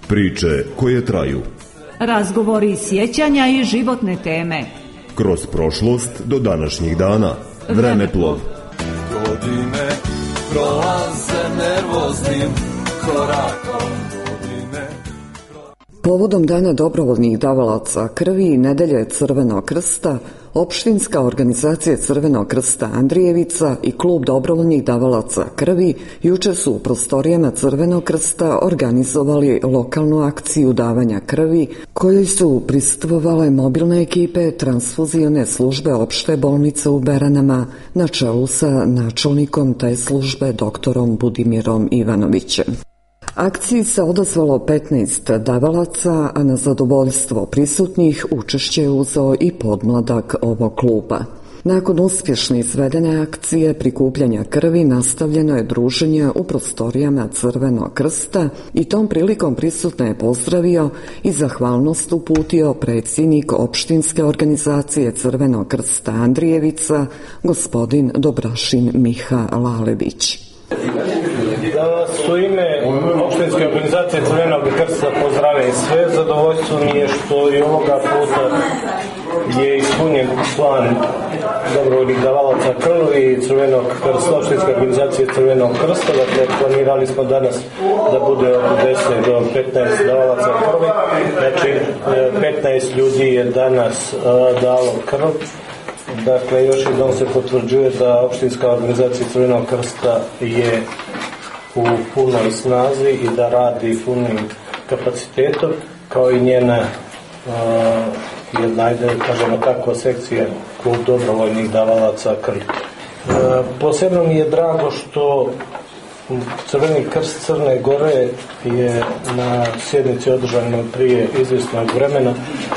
Priče koje traju. Razgovori, sjećanja i životne teme. Kroz prošlost do današnjih dana. Vremeplov. Godine prolaze nervoznim korakom. Povodom Dana dobrovoljnih davalaca krvi i Nedelje Crvenog krsta, Opštinska organizacija Crvenog krsta Andrijevica i Klub dobrovoljnih davalaca krvi juče su u prostorijama Crvenog krsta organizovali lokalnu akciju davanja krvi, kojoj su prisustvovale mobilne ekipe transfuzione službe opšte bolnice u Beranama na čelu sa načelnikom te službe doktorom Budimirom Ivanovićem. Akciji se odazvalo 15 davalaca, a na zadovoljstvo prisutnih učešće je uzeo i podmladak ovog kluba. Nakon uspješne izvedene akcije prikupljanja krvi nastavljeno je druženje u prostorijama Crvenog krsta i tom prilikom prisutne je pozdravio i zahvalnost uputio predsjednik Opštinske organizacije Crvenog krsta Andrijevica, gospodin Dobrašin Miha Lalević. Da vas u ime Opštinske organizacije Crvenog krsta pozdravim sve. Zadovoljstvo mi je što i ovoga puta je ispunjen plan dobrovoljnih davalaca krvi Crvenog krsta, Opštinske organizacije Crvenog krsta. Dakle, planirali smo danas da bude od 10 do 15 davalaca krvi. Znači, 15 ljudi je danas dalo krv. Dakle, još jednom se potvrđuje da Opštinska organizacija Crvenog krsta je u punoj snazi i da radi punim kapacitetom, kao i njena jedna, kažemo tako, sekcija Klub dobrovoljnih davalaca krvi. Posebno mi je drago što Crveni krst Crne Gore je na sjednici održanoj prije izvjesnog vremena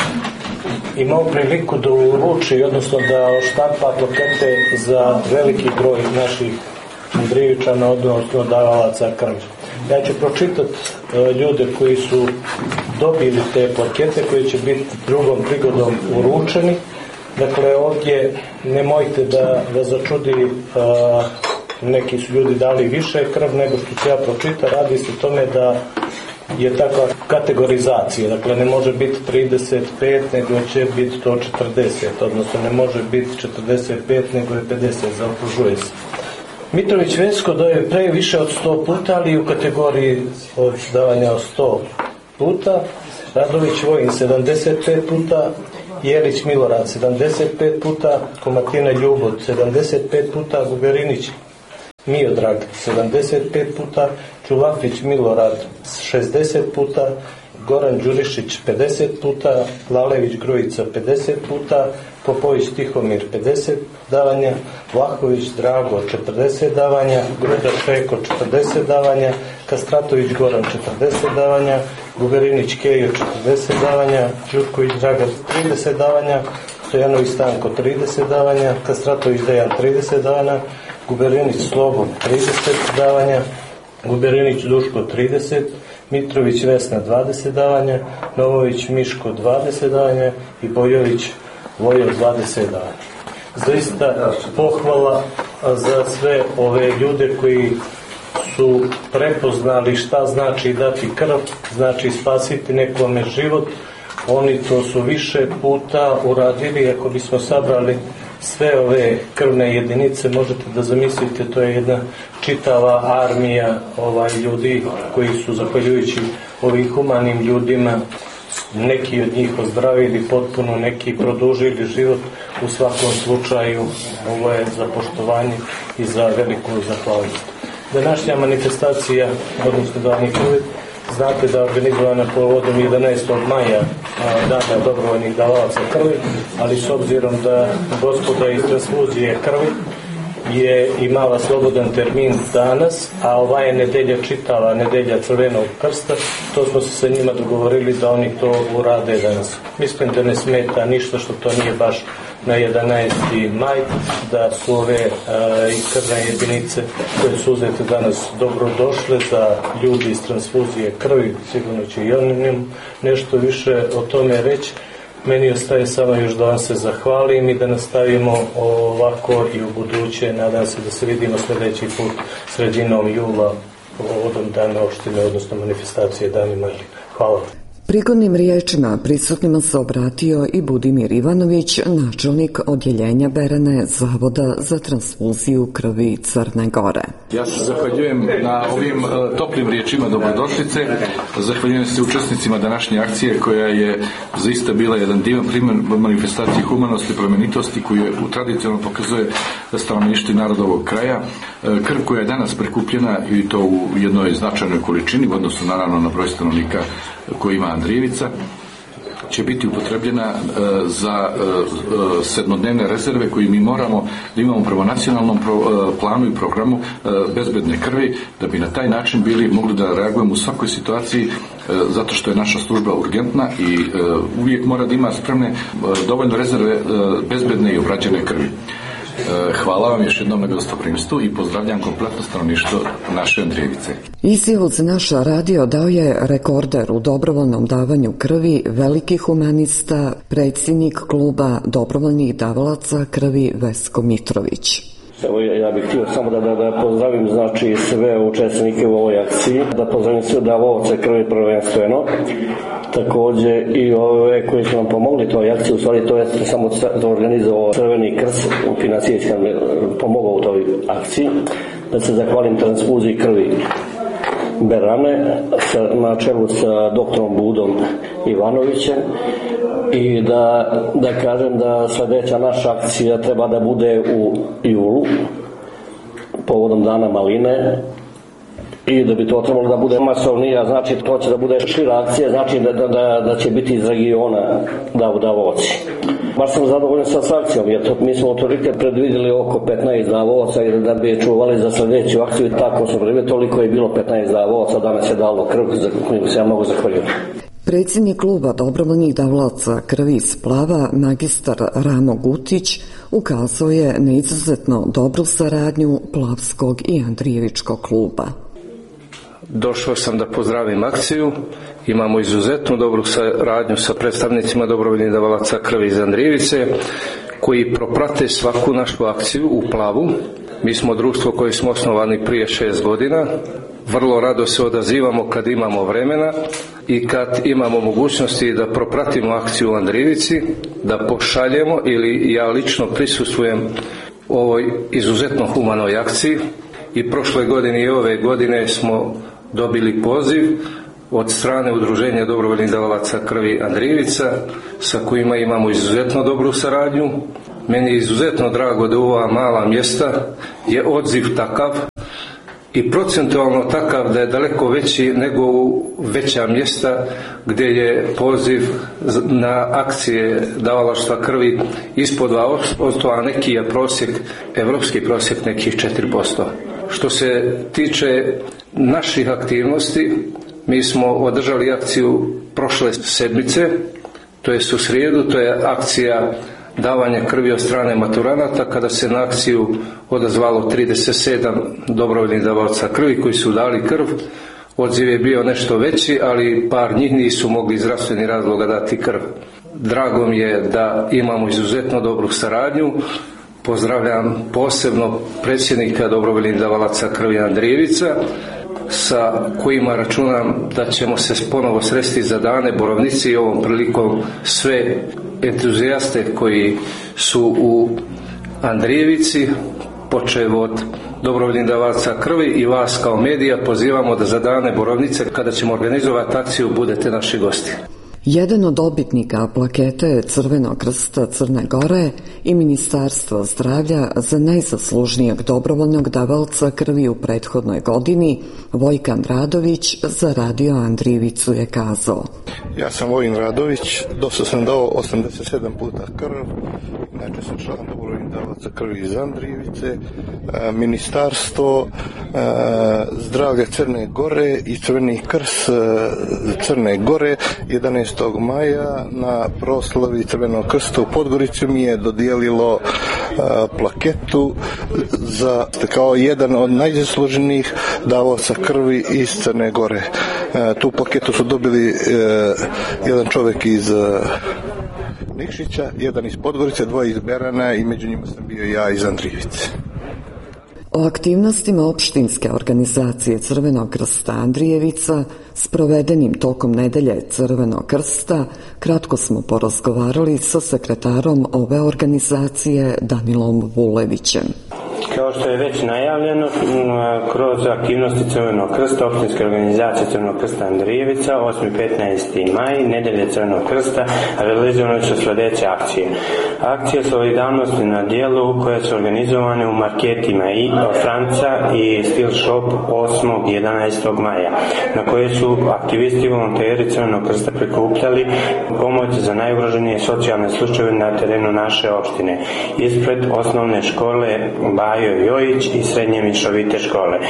imao priliku da uruči, odnosno da oštampa plakete za veliki broj naših Andrijevičana, odnosno davalaca krvi. Ja ću pročitati ljude koji su dobili te plakete, koji će biti drugom prigodom uručeni. Dakle, ovdje nemojte da vas začudi, neki su ljudi dali više krv nego što ću ja pročitati. Radi se o tome da je takva kategorizacija, dakle ne može biti 35 nego će biti to 40, odnosno ne može biti 45 nego je 50, zaokružuje se. Mitrović Vesko daje pre više od 100 puta, ali u kategoriji od davanja od 100 puta. Radović Vojin 75 puta, Jelić Milorad 75 puta, Komatina Ljubot 75 puta, Guberinić Miodrag 75 puta, Čulafić Milorad 60 puta, Goran Đurišić 50 puta, Lalević Grujica 50 puta, Popović Tihomir 50 davanja, Vlahović Drago 40 davanja, Grudar Peko 40 davanja, Kastratović Goran 40 davanja, Guberinić Kejo 40 davanja, Đurković Dragan 30 davanja, Stojanović Stanko 30 davanja, Kastratović Dejan 30 davanja, Guberinić Slobo 30 davanja, Guberinić Duško 30, Mitrović Vesna 20 davanja, Novović Miško 20 davanja i Bojović Vojo 20 davanja. Zaista pohvala za sve ove ljude koji su prepoznali šta znači dati krv, znači spasiti nekome život. Oni to su više puta uradili. Ako bismo sabrali sve ove krvne jedinice, možete da zamislite, to je jedna čitava armija ljudi koji su, zahvaljujući ovim humanim ljudima, neki od njih ozdravili potpuno, neki produžili život. U svakom slučaju ovo je za poštovanje i za veliku zahvalnost. Današnja manifestacija, odnosno davanje krvi, znate da je organizovana povodom 11. maja, Dana dobrovoljnih davalaca krvi, ali s obzirom da gospoda iz transfuzije krvi je imala slobodan termin danas, a ova je nedelja čitava, nedelja Crvenog krsta, to smo se sa njima dogovorili da oni to urade danas. Mislim da ne smeta ništa što to nije baš na 11. maj, da su ove krvne jedinice koje su uzete danas dobro došle za ljudi iz transfuzije krvi, sigurno će i oni nešto više o tome reći. Meni ostaje samo još da vam se zahvalim i da nastavimo ovako i u buduće. Nadam se da se vidimo sljedeći put sredinom jula povodom dana opštine, odnosno manifestacije Danima Iline. Hvala. Prigodnim riječima prisutnima se obratio i Budimir Ivanović, načelnik odjeljenja Berane Zavoda za transfuziju krvi Crne Gore. Ja se zahvaljujem na ovim toplim riječima dobrodošlice, zahvaljujem se učesnicima današnje akcije koja je zaista bila jedan divan primjer manifestacije humanosti i plemenitosti koju tradicionalno pokazuje stanovništvo naroda ovog kraja. Krv koja je danas prikupljena i to u jednoj značajnoj količini u odnosu naravno na broj stanovnika koji ima Andrijevica će biti upotrebljena za sedmodnevne rezerve koje mi moramo da imamo prema nacionalnom planu i programu bezbedne krvi, da bi na taj način bili mogli da reagujemo u svakoj situaciji, zato što je naša služba urgentna i uvijek mora da ima spremne dovoljno rezerve bezbedne i obrađene krvi. Hvala vam još jednom na gostoprimstvu i pozdravljam kompletno stanovništvo naše Andrijevice. Izjavu za naš radio dao je rekorder u dobrovoljnom davanju krvi, veliki humanista, predsjednik kluba dobrovoljnih davalaca krvi Vesko Mitrović. Evo, ja bih htio samo da pozdravim znači sve učesnike u ovoj akciji, da pozdravim sve davaoce krvi prvenstveno, također i ove koji su nam pomogli toj akciji, u stvari to je samo organizovao Crveni krst, financijski nam pomogao u toj akciji, da se zahvalim transfuziji krvi Berane na čelu sa doktorom Budom Ivanovićem i da kažem da sljedeća naša akcija treba da bude u julu povodom Dana maline i da bi to trebalo da bude masovnija, znači to će da bude šira akcija, znači da će biti iz regiona davaoci. Baš sam zadovoljan sa akcijom, jer mi smo otvorite predvidjeli oko 15 davaoca i da bi čuvali za sljedeću akciju i tako smo vreme, toliko je bilo 15 davaoca, danas je dalo krv, za koju se ja mogu zahvaljujem. Predsjednik kluba dobrovoljnih davalaca krvi iz Plava, magistar Ramo Gutić, ukazao je na izuzetno dobru saradnju Plavskog i Andrijevičkog kluba. Došao sam da pozdravim akciju. Imamo izuzetno dobru saradnju sa predstavnicima dobrovoljnih davalaca krvi iz Andrijevice koji proprate svaku našu akciju u Plavu. Mi smo društvo koje smo osnovani prije 6 godina. Vrlo rado se odazivamo kad imamo vremena i kad imamo mogućnosti da propratimo akciju u Andrijevici, da pošaljemo ili ja lično prisustvujem ovoj izuzetno humanoj akciji. I prošle godine i ove godine smo dobili poziv od strane Udruženja dobrovoljnih davalaca krvi Andrijevica sa kojima imamo izuzetno dobru saradnju. Meni je izuzetno drago da u ova mala mjesta je odziv takav i procentualno takav da je daleko veći nego u veća mjesta gdje je poziv na akcije davalaštva krvi ispod 2%, a neki je prosjek, evropski prosjek nekih 4%. Što se tiče naših aktivnosti, mi smo održali akciju prošle sedmice, to je u srijedu, to je akcija davanja krvi od strane maturanata, kada se na akciju odazvalo 37 dobrovoljnih davalaca krvi koji su dali krv. Odziv je bio nešto veći, ali par njih nisu mogli iz zdravstvenih razloga dati krv. Drago mi je da imamo izuzetno dobru saradnju. Pozdravljam posebno predsjednika dobrovoljnih davalaca krvi Andrijevica, sa kojima računam da ćemo se ponovo sresti za dane Borovnici i ovom prilikom sve entuzijaste koji su u Andrijevici, počev od dobrovoljnih davalaca krvi i vas kao medija pozivamo da za dane Borovnice, kada ćemo organizovati akciju, budete naši gosti. Jedan od dobitnika plakete Crvenog krsta Crne Gore i Ministarstva zdravlja za najzaslužnijeg dobrovoljnog davalca krvi u prethodnoj godini, Vojkan Radović za Radio Andrijevicu je kazao: Ja sam Vojin Radović, dosta sam dao 87 puta krv, inače sam član dobrovoljnih davalaca krvi iz Andrijevice. Ministarstvo zdravlja Crne Gore i Crveni krst Crne Gore 11. maja na proslavi Crvenog krsta u Podgorici mi je dodijelilo plaketu za kao jedan od najzasluženijih davaoca krvi iz Crne Gore. Tu plaketu su dobili jedan čovjek iz Nikšića, jedan iz Podgorice, dvoje iz Berana i među njima sam bio ja iz Andrijevice. O aktivnostima opštinske organizacije Crvenog krsta Andrijevica sprovedenim tokom nedelje Crvenog krsta kratko smo porazgovarali sa sekretarom ove organizacije Danilom Vulevićem. Kao što je već najavljeno, kroz aktivnosti Crvenog krsta, opštinske organizacije Crvenog krsta Andrijevica, 8. i 15. maj, nedelje Crvenog krsta, realizovane su sledeće akcije. Akcija solidarnosti na dijelu koje su organizovane u marketima i Franca i Steel Shop 8. i 11. maja, na koje su aktivisti i volonteri Crvenog krsta prikupljali pomoć za najugroženije socijalne slučajeve na terenu naše opštine, ispred osnovne škole Bajo Jojić i srednje mišovite škole.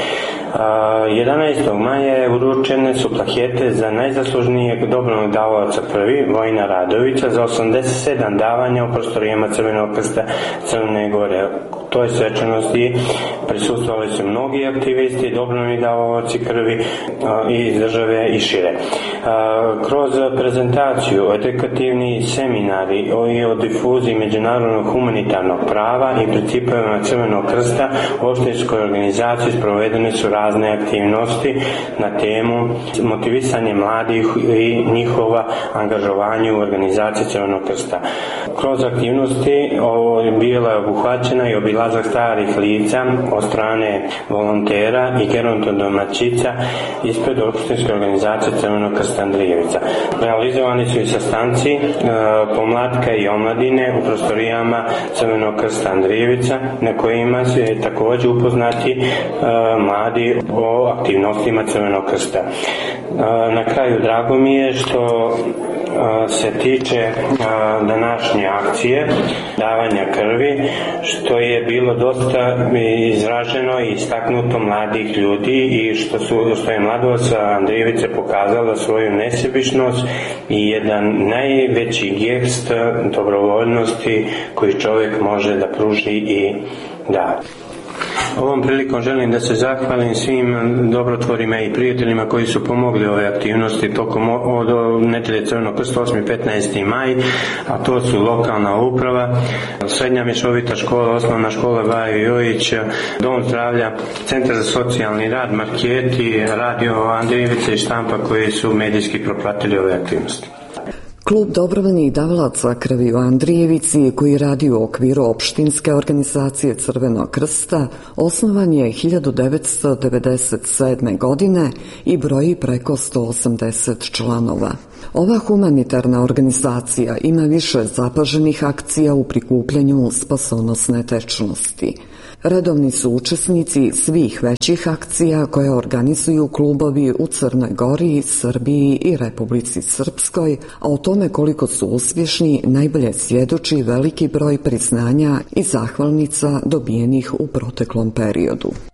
11. maja uručene su plakete za najzaslužnijeg dobrovoljnog davaoca krvi Vojina Radovića za 87 davanja u prostorijama Crvenog krsta Crne Gore. Toj svečanosti prisustvovali su mnogi aktivisti, dobrovoljni davaoci krvi iz države i šire. Kroz prezentaciju, edukativni seminari i o difuziji međunarodnog humanitarnog prava i principima Crvenog krsta u opštinskoj organizaciji sprovedene su razne aktivnosti na temu motivisanje mladih i njihova angažovanje u organizaciji Crvenog krsta. Kroz aktivnosti bila je obuhvaćena i obilazak starih lica od strane volontera i gerontodomaćica ispred opštinske organizacije Crvenog krsta Andrijevica. Realizovani su i sastanci pomlatka i omladine u prostorijama Crvenog krsta Andrijevica, na kojima su također upoznati mladi o aktivnostima Crvenog krsta. Na kraju drago mi je što se tiče današnje akcije davanja krvi, što je bilo dosta izraženo i istaknuto mladih ljudi i što je mladost Andrijevice pokazala svoju nesebičnost i jedan najveći gest dobrovoljnosti koji čovjek može da pruži i da. Ovom prilikom želim da se zahvalim svim dobrotvorima i prijateljima koji su pomogli ove aktivnosti tokom od nedelje Crvenog krsta 8. i 15. maj, a to su lokalna uprava, srednja mišovita škola, osnovna škola Bajo Jojić, Dom zdravlja, Centar za socijalni rad, marketi, radio Andrijevice i štampa koji su medijski propratili ove aktivnosti. Klub dobrovoljnih davalaca krvi u Andrijevici, koji radi u okviru opštinske organizacije Crvenog krsta, osnovan je 1997. godine i broji preko 180 članova. Ova humanitarna organizacija ima više zapaženih akcija u prikupljanju spasonosne tečnosti. Redovni su učesnici svih većih akcija koje organizuju klubovi u Crnoj Gori, Srbiji i Republici Srpskoj, a o tome koliko su uspješni najbolje svjedoči veliki broj priznanja i zahvalnica dobijenih u proteklom periodu.